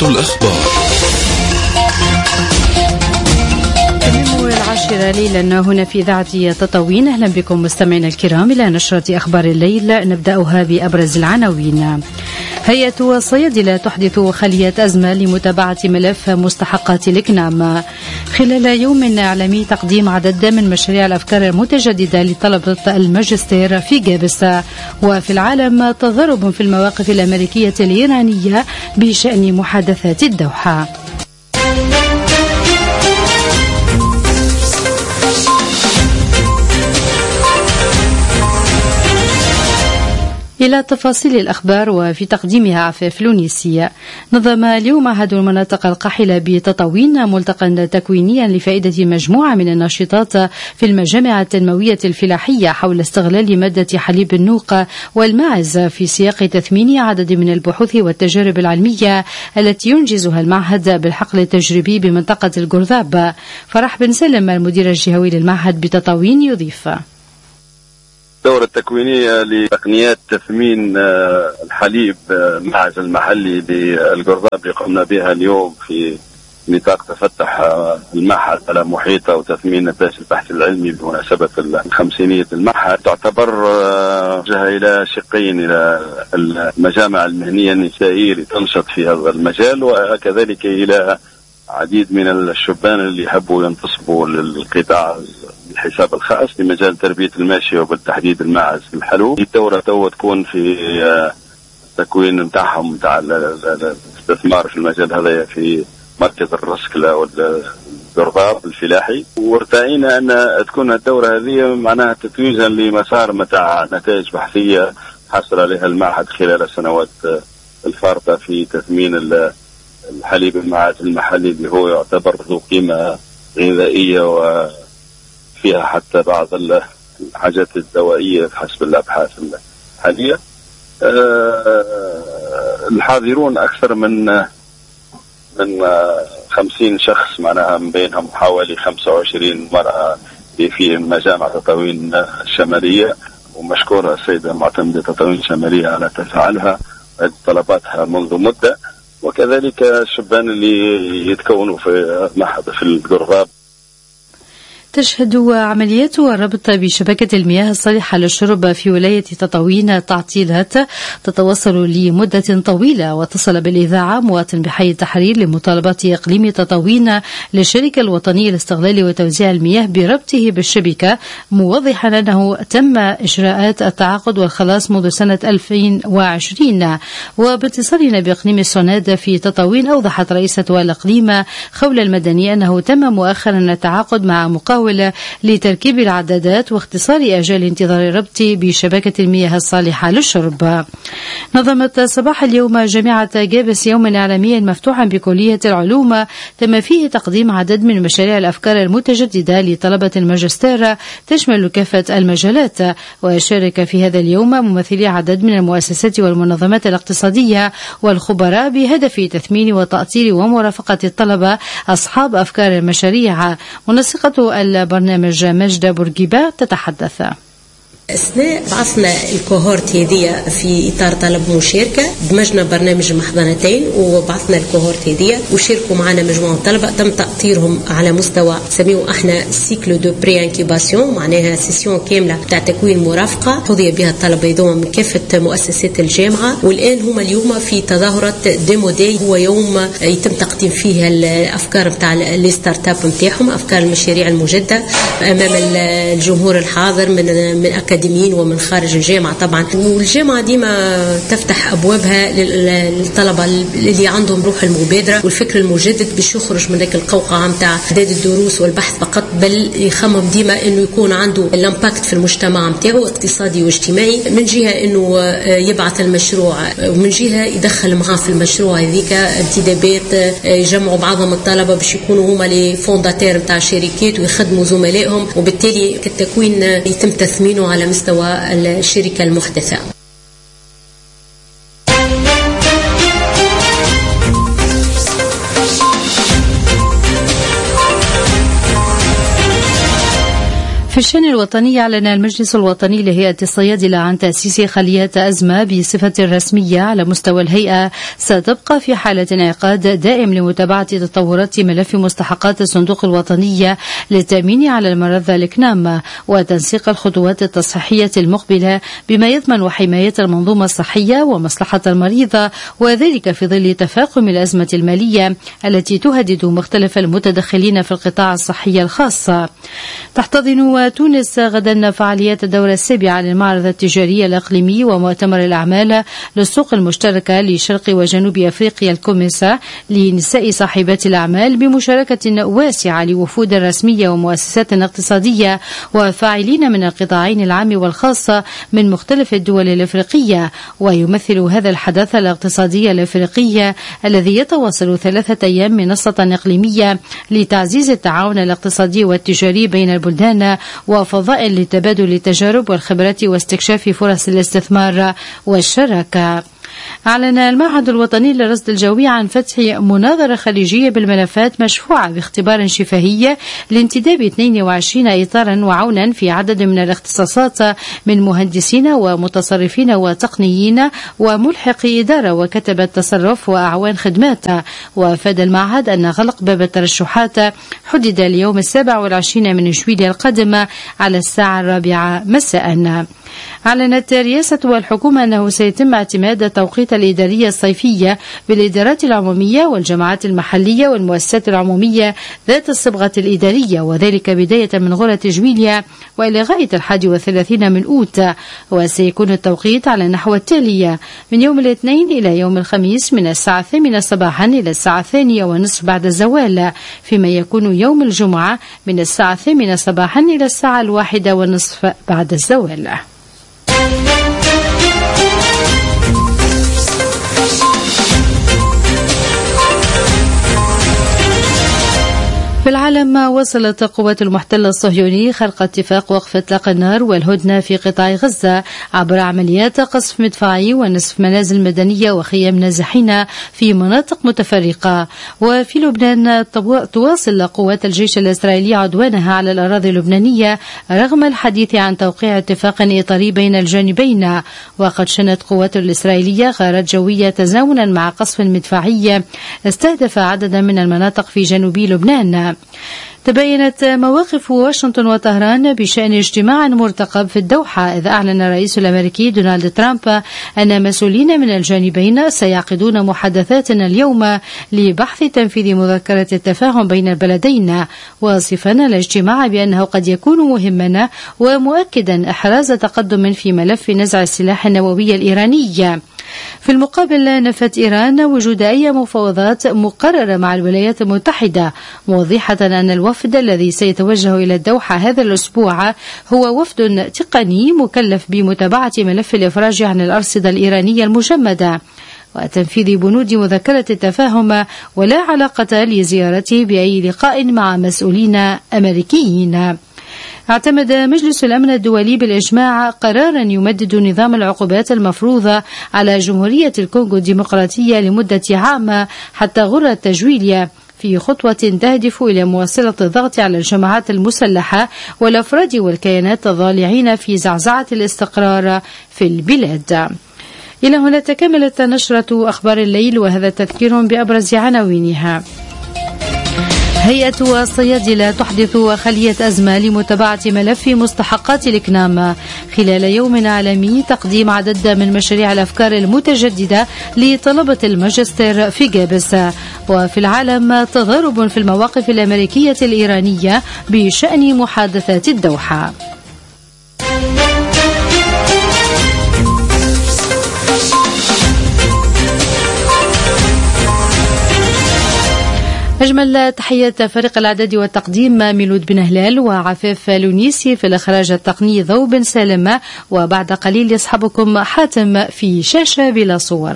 الأخبار. العاشرة ليلا هنا في إذاعة تطاوين. أهلا بكم مستمعينا الكرام إلى نشرة أخبار الليل، نبدأها بأبرز العناوين. هيئة الصيادلة تحدث خلية أزمة لمتابعة ملف مستحقات الإكنام. خلال يوم إعلامي تقديم عدد من مشاريع الأفكار المتجددة لطلبة الماجستير في جابس. وفي العالم تضارب في المواقف الأمريكية الإيرانية بشأن محادثات الدوحة. إلى تفاصيل الأخبار وفي تقديمها عفاف لونيسية. نظم اليوم معهد المناطق القاحلة بتطاوين ملتقى تكوينيا لفائدة مجموعة من الناشطات في المجامع التنموية الفلاحية حول استغلال مادة حليب النوق والماعز في سياق تثمين عدد من البحوث والتجارب العلمية التي ينجزها المعهد بالحقل التجريبي بمنطقة الجرذاب. فرح بن سلم المدير الجهوي للمعهد بتطاوين يضيف: الدورة التكوينية لتقنيات تثمين الحليب الماعز المحلي بالجرذاب اللي قمنا بها اليوم في نطاق تفتح المعهد على محيطه وتثمين نتائج البحث العلمي بمناسبة الخمسينية المعهد، تعتبر وجهة إلى شقين: إلى المجامع المهنية النسائية لتنشط في هذا المجال، وكذلك إلى عديد من الشبان اللي يحبوا ينتصبوا للقطاع الحساب الخاص لمجال تربية الماشية وبالتحديد الماعز الحلو. الدورة تكون في التكوين نتاعهم نتاع الاستثمار في المجال هذا في مركز الرسكلة والجرذاب الفلاحي، وارتأينا أن تكون الدورة هذه معناها تتويجا لمسار متاع نتائج بحثية حصل عليها المعهد خلال السنوات الفارطة في تثمين الحليب الماعز المحلي اللي هو يعتبر ذو قيمة غذائية وفيها حتى بعض الحاجات الدوائية حسب الأبحاث الحالية. الحاضرون أكثر من 50 شخص، معناها من بينهم حوالي 25 مرأة في مجامع تطاوين الشمالية، ومشكورة السيدة معتمدة تطاوين الشمالية على تفاعلها طلباتها منذ مدة، وكذلك الشبان اللي يتكونوا في معهد في الجرذاب. تشهد عمليات الربط بشبكة المياه الصالحة للشرب في ولاية تطاوين تعطيلات تتواصل لمدة طويلة، واتصل بالإذاعة مواطن بحي التحرير لمطالبة إقليم تطاوين للشركة الوطنية لاستغلال وتوزيع المياه بربطه بالشبكة، موضحا أنه تم إجراءات التعاقد والخلاص منذ سنة 2020. وباتصالنا بإقليم الصناد في تطاوين، أوضحت رئيسة الإقليم خول المدني أنه تم مؤخرا التعاقد مع مقاول لتركيب العدادات واختصار أجال انتظار الربط بشبكة المياه الصالحة للشرب. نظمت صباح اليوم جامعة جابس يوما إعلاميا مفتوحا بكلية العلوم تم فيه تقديم عدد من مشاريع الأفكار المتجددة لطلبة الماجستير تشمل كافة المجالات. وشارك في هذا اليوم ممثلي عدد من المؤسسات والمنظمات الاقتصادية والخبراء بهدف تثمين وتأطير ومرافقة الطلبة أصحاب أفكار المشاريع. منسقة البرنامج مجدة بورقيبة تتحدث: أثناء بعثنا الكوهورت هذه في إطار طلب مشاركة، دمجنا برنامج محضنتين وبعثنا الكوهورت هذه وشاركوا معنا مجموعة طلبة تم تأطيرهم على مستوى سميوه احنا سيكلو دو بري انكيباسيون، معناها سيسيون كاملة بتاع تكوين مرافقة حظي بها الطلبة يدوم من كافة مؤسسات الجامعة. والآن هم اليوم في تظاهرة ديمو داي، هو يوم يتم تقديم فيه الأفكار بتاع لي ستارت اب نتاعهم، أفكار المشاريع المجدة أمام الجمهور الحاضر من أكاديميين ومن خارج الجامعة طبعا. والجامعة ديما تفتح أبوابها للطلبة اللي عندهم روح المبادرة والفكر المجدد باش يخرج من ذاك القوقعة متاع إعداد الدروس والبحث فقط، بل يخمم ديما إنه يكون عنده الامباكت في المجتمع متاعه اقتصادي واجتماعي، من جهة إنه يبعث المشروع ومن جهة يدخل معاه في المشروع هذيك انتدابات يجمعوا بعضهم الطلبة باش يكونوا هما لي فونداتير متاع شركات ويخدموا زملائهم، وبالتالي التكوين يتم تثمينه على مستوى الشركة المحدثة. في الشأن الوطني، أعلن المجلس الوطني لهيئة الصيادلة عن تأسيس خليات أزمة بصفة رسمية على مستوى الهيئة، ستبقى في حالة انعقاد دائم لمتابعة تطورات ملف مستحقات الصندوق الوطني للتأمين على المرض الإكنام وتنسيق الخطوات التصحيحية المقبلة بما يضمن حماية المنظومة الصحية ومصلحة المريض، وذلك في ظل تفاقم الأزمة المالية التي تهدد مختلف المتدخلين في القطاع الصحي الخاص. تحتضن تونس غدا فعاليات الدورة السابعة للمعرض التجاري الإقليمي ومؤتمر الأعمال للسوق المشتركة لشرق وجنوب أفريقيا الكوميسا لنساء صاحبات الأعمال، بمشاركة واسعة لوفود رسمية ومؤسسات اقتصادية وفاعلين من القطاعين العام والخاص من مختلف الدول الأفريقية. ويمثل هذا الحدث الاقتصادي الأفريقي الذي يتواصل 3 أيام منصة إقليمية لتعزيز التعاون الاقتصادي والتجاري بين البلدان وفضاء لتبادل التجارب والخبرات واستكشاف فرص الاستثمار والشراكة. أعلن المعهد الوطني للرصد الجوي عن فتح مناظرة خليجية بالملفات مشفوعة باختبار شفهي لانتداب 22 إطارا وعونا في عدد من الاختصاصات من مهندسين ومتصرفين وتقنيين وملحقي إدارة وكتبة تصرف وأعوان خدمات. وأفاد المعهد أن غلق باب الترشحات حدد ليوم 27 من جويلية القادم على الساعة 4 مساء. أعلنت رئاسة الحكومة أنه سيتم اعتماد التوقيت الإدارية الصيفية بالإدارات العمومية والجماعات المحلية والمؤسسات العمومية ذات الصبغة الإدارية، وذلك بداية من غرة جويلية وإلى غاية 31 من أوت. وسيكون التوقيت على النحو التالي: من يوم الاثنين إلى يوم الخميس من الساعة 8 صباحا إلى الساعة 2:30 بعد الزوال، فيما يكون يوم الجمعة من الساعة 8 صباحا إلى الساعة 1:30 بعد الزوال. في العالم، وصلت قوات المحتل الصهيوني خلق اتفاق وقف اطلاق النار والهدنة في قطاع غزة عبر عمليات قصف مدفعي ونسف منازل مدنية وخيام نازحين في مناطق متفرقة. وفي لبنان، تواصل قوات الجيش الإسرائيلي عدوانها على الأراضي اللبنانية رغم الحديث عن توقيع اتفاق إطاري بين الجانبين. وقد شنت قوات الإسرائيلية غارات جوية تزامنا مع قصف مدفعي استهدف عددا من المناطق في جنوب لبنان. تبينت مواقف واشنطن وطهران بشأن اجتماع مرتقب في الدوحة، إذ أعلن الرئيس الأمريكي دونالد ترامب أن مسؤولين من الجانبين سيعقدون محادثات اليوم لبحث تنفيذ مذكرة التفاهم بين البلدين، واصفا الاجتماع بأنه قد يكون مهما ومؤكدا إحراز تقدم في ملف نزع السلاح النووي الإيراني. في المقابل، نفت إيران وجود أي مفاوضات مقررة مع الولايات المتحدة، موضحة أن الوفد الذي سيتوجه إلى الدوحة هذا الأسبوع هو وفد تقني مكلف بمتابعة ملف الإفراج عن الأرصدة الإيرانية المجمدة وتنفيذ بنود مذكرة التفاهم، ولا علاقة لزيارته بأي لقاء مع مسؤولين أمريكيين. اعتمد مجلس الأمن الدولي بالإجماع قرارا يمدد نظام العقوبات المفروضة على جمهورية الكونغو الديمقراطية لمدة عام حتى غرة جويلية، في خطوة تهدف إلى مواصلة الضغط على الجماعات المسلحة والأفراد والكيانات الضالعين في زعزعة الاستقرار في البلاد. إلى هنا تكملت نشرة أخبار الليل، وهذا تذكير بأبرز عناوينها. هيئة الصيادلة تحدث خلية أزمة لمتابعة ملف مستحقات الإكنام خلال يوم عالمي تقديم عدد من مشاريع الأفكار المتجددة لطلبة الماجستير في جابس. وفي العالم، تضارب في المواقف الأمريكية الإيرانية بشأن محادثات الدوحة. أجمل تحيات فريق الإعداد والتقديم ميلود بن هلال وعفاف لونيسي، في الإخراج التقني ذو بن سالم، وبعد قليل يصحبكم حاتم في شاشة بلا صور.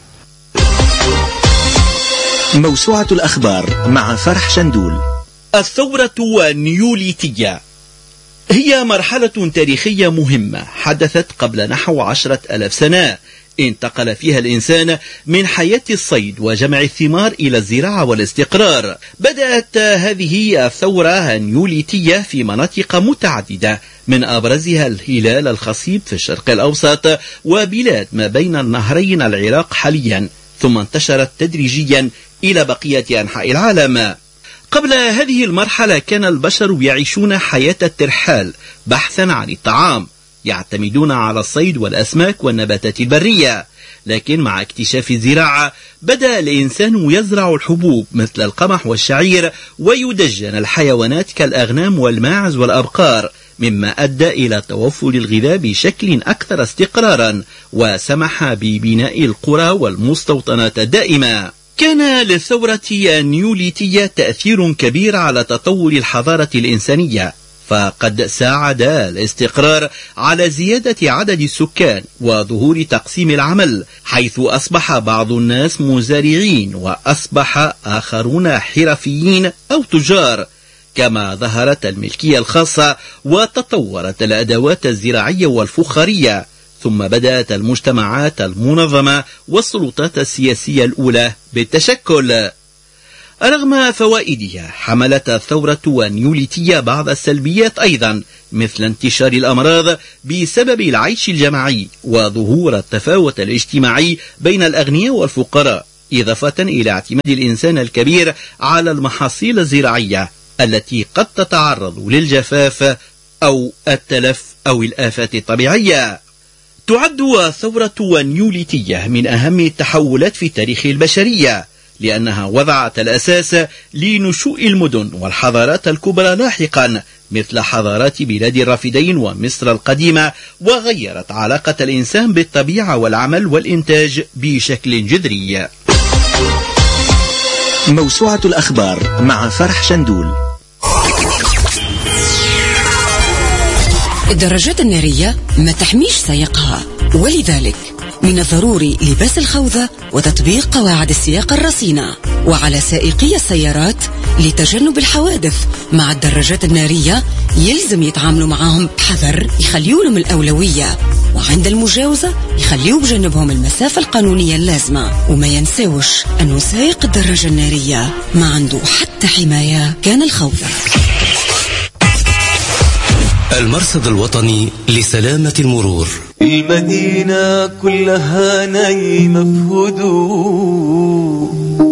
موسوعة الأخبار مع فرح شندول. الثورة النيوليتية هي مرحلة تاريخية مهمة حدثت قبل نحو 10,000 سنة، انتقل فيها الإنسان من حياة الصيد وجمع الثمار إلى الزراعة والاستقرار. بدأت هذه الثورة النيوليتية في مناطق متعددة، من أبرزها الهلال الخصيب في الشرق الأوسط وبلاد ما بين النهرين العراق حاليا، ثم انتشرت تدريجيا إلى بقية أنحاء العالم. قبل هذه المرحلة كان البشر يعيشون حياة الترحال بحثا عن الطعام، يعتمدون على الصيد والأسماك والنباتات البرية. لكن مع اكتشاف الزراعة بدأ الإنسان يزرع الحبوب مثل القمح والشعير، ويدجن الحيوانات كالأغنام والماعز والأبقار، مما أدى إلى توفر الغذاء بشكل أكثر استقرارا، وسمح ببناء القرى والمستوطنات الدائمة. كان للثورة النيوليتية تأثير كبير على تطور الحضارة الإنسانية، فقد ساعد الاستقرار على زيادة عدد السكان وظهور تقسيم العمل، حيث أصبح بعض الناس مزارعين وأصبح آخرون حرفيين أو تجار، كما ظهرت الملكية الخاصة وتطورت الأدوات الزراعية والفخارية، ثم بدأت المجتمعات المنظمة والسلطات السياسية الأولى بالتشكل. رغم فوائدها حملت الثورة النيوليتية بعض السلبيات أيضا، مثل انتشار الأمراض بسبب العيش الجماعي وظهور التفاوت الاجتماعي بين الأغنياء والفقراء، إضافة إلى اعتماد الإنسان الكبير على المحاصيل الزراعية التي قد تتعرض للجفاف أو التلف أو الآفات الطبيعية. تعد الثورة النيوليتية من أهم التحولات في تاريخ البشرية، لأنها وضعت الأساس لنشوء المدن والحضارات الكبرى لاحقا، مثل حضارات بلاد الرافدين ومصر القديمة، وغيرت علاقة الإنسان بالطبيعة والعمل والإنتاج بشكل جذري. موسوعة الأخبار مع فرح شندول. الدراجات النارية ما تحميش سائقها، ولذلك من الضروري لباس الخوذة وتطبيق قواعد السياقة الرصينة، وعلى سائقي السيارات لتجنب الحوادث مع الدراجات النارية يلزم يتعاملوا معهم بحذر، يخليوا لهم الأولوية، وعند المجاوزة يخليوا بجنبهم المسافة القانونية اللازمة، وما ينساوش أنه سائق الدراجة النارية ما عنده حتى حماية كان الخوذة. المرصد الوطني لسلامة المرور. المدينة كلها نايمة في هدوء،